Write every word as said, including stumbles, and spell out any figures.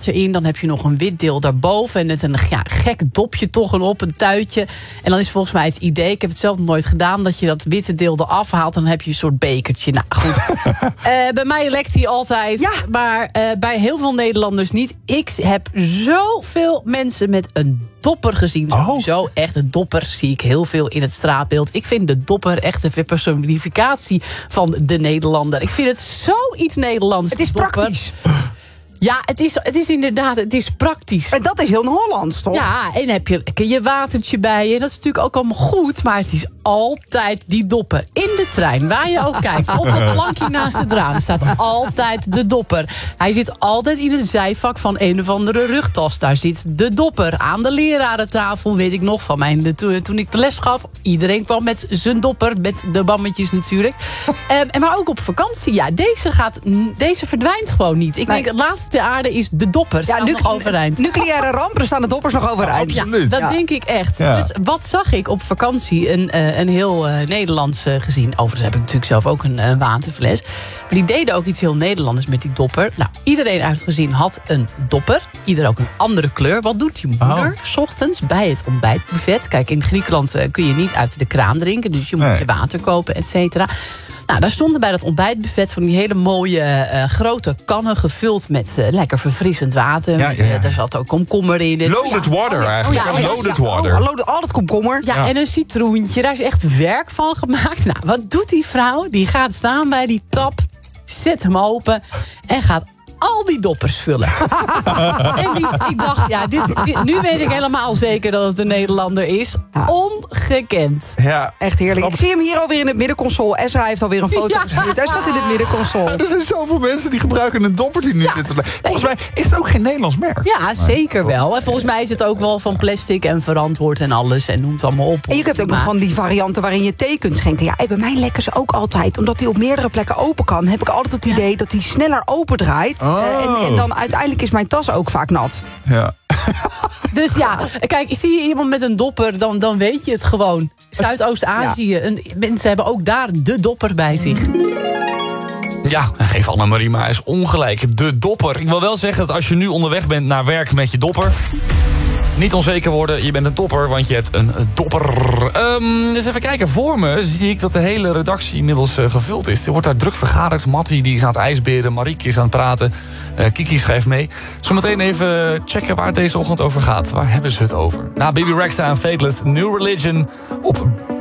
water in. Dan heb je nog een wit deel daarboven. En met een ja, gek dopje toch erop, een tuitje. En dan is volgens mij het idee, ik heb het zelf nog nooit gedaan, dat je dat witte deel eraf haalt. En dan heb je een soort bekertje. Nou goed. uh, bij mij lekt hij altijd. Ja. Maar uh, bij heel veel Nederlanders niet. Ik heb zoveel mensen met een dopper gezien. Sowieso oh. echt een dopper zie ik heel veel in het straatbeeld. Ik vind de dopper echt een verpersonificatie van de Nederlander. Ik vind het zoiets Nederlands. Het is praktisch. Ja, het is, het is inderdaad, het is praktisch. En dat is heel Hollands, toch? Ja, en dan heb je je watertje bij je. Dat is natuurlijk ook allemaal goed, maar het is altijd die dopper. In de trein, waar je ook kijkt, op het plankje naast het raam staat altijd de dopper. Hij zit altijd in het zijvak van een of andere rugtas. Daar zit de dopper. Aan de lerarentafel, weet ik nog van mij. Toen, toen ik de les gaf, iedereen kwam met zijn dopper. Met de bammetjes natuurlijk. um, en maar ook op vakantie. Ja, deze, gaat, deze verdwijnt gewoon niet. Ik nee. denk, het laatste de aarde is de dopper. Staan ja, nu, nog overeind. Nucleaire rampen staan de doppers nog overeind. Ja, dat ja. denk ik echt. Ja. Dus wat zag ik op vakantie? Een, uh, een heel uh, Nederlands uh, gezien. Overigens heb ik natuurlijk zelf ook een uh, waterfles. Maar die deden ook iets heel Nederlands met die dopper. Nou, iedereen uit het gezin had een dopper. Ieder ook een andere kleur. Wat doet die moeder? Oh. 's Ochtends bij het ontbijtbuffet. Kijk, in Griekenland uh, kun je niet uit de kraan drinken. Dus je moet nee. je water kopen, et cetera. Nou, daar stonden bij dat ontbijtbuffet van die hele mooie uh, grote kannen gevuld met uh, lekker verfrissend water. Ja, ja, ja. Daar zat ook komkommer in. Loaded ja. water eigenlijk. Oh, ja, ja, loaded ja. water. Oh, loaded, altijd komkommer. Ja, ja, en een citroentje. Daar is echt werk van gemaakt. Nou, wat doet die vrouw? Die gaat staan bij die tap, zet hem open en gaat al die doppers vullen. En die, ik dacht, ja, dit, dit, nu weet ik helemaal zeker dat het een Nederlander is. Ja. Ongekend. Ja. Echt heerlijk. Ik zie hem hier alweer in het middenconsole. Ezra heeft alweer een foto ja. gestuurd. Hij staat in het middenconsole. Ja, er zijn zoveel mensen die gebruiken een dopper die nu ja. zitten. Volgens mij is het ook geen Nederlands merk. Ja, zeker wel. En volgens mij is het ook wel van plastic en verantwoord en alles. En noem het allemaal op. En je hebt ook nog van die varianten waarin je thee kunt schenken. Ja, bij mij lekken ze ook altijd. Omdat die op meerdere plekken open kan, heb ik altijd het idee ja. dat die sneller open draait. Oh. Uh, en, en dan uiteindelijk is mijn tas ook vaak nat. Ja. Dus ja, kijk, zie je iemand met een dopper, dan, dan weet je het gewoon. Zuidoost-Azië, ja. mensen hebben ook daar de dopper bij zich. Ja, geef Annemarie maar eens ongelijk. De dopper. Ik wil wel zeggen dat als je nu onderweg bent naar werk met je dopper, niet onzeker worden, je bent een topper, want je hebt een dopper. Um, dus even kijken, voor me zie ik dat de hele redactie inmiddels uh, gevuld is. Er wordt daar druk vergaderd. Mattie die is aan het ijsberen, Marieke is aan het praten. Uh, Kiki schrijft mee. Zometeen even checken waar het deze ochtend over gaat. Waar hebben ze het over? Na Baby Rexha en Fateless, New Religion op